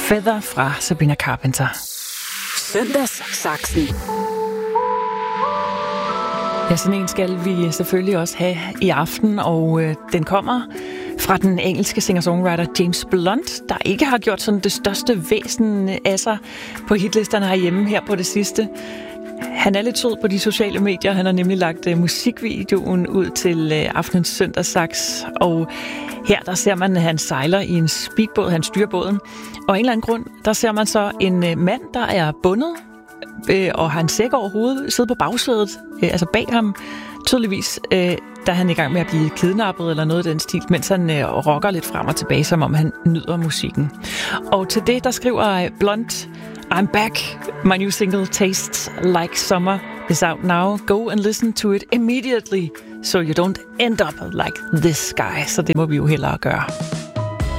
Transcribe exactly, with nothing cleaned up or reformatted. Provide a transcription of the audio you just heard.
Feather fra Sabrina Carpenter. Søndagssaksen. Ja, sådan en skal vi selvfølgelig også have i aften, og øh, den kommer fra den engelske singer-songwriter James Blunt, der ikke har gjort sådan det største væsen af sig på hitlisterne herhjemme her på det sidste. Han er lidt sød på de sociale medier. Han har nemlig lagt uh, musikvideoen ud til uh, aftenens søndagssaks, og her der ser man, at han sejler i en speedbåd, han styrer båden, og af en eller anden grund, der ser man så en uh, mand, der er bundet, uh, og har en sæk over hovedet, sidder på bagsædet, uh, altså bag ham, tydeligvis, uh, da han er i gang med at blive kidnappet eller noget af den stil, mens han uh, rocker lidt frem og tilbage, som om han nyder musikken. Og til det, der skriver uh, Blunt: I'm back. My new single, Tastes Like Summer, is out now. Go and listen to it immediately, so you don't end up like this guy. Så det må vi jo hellere gøre.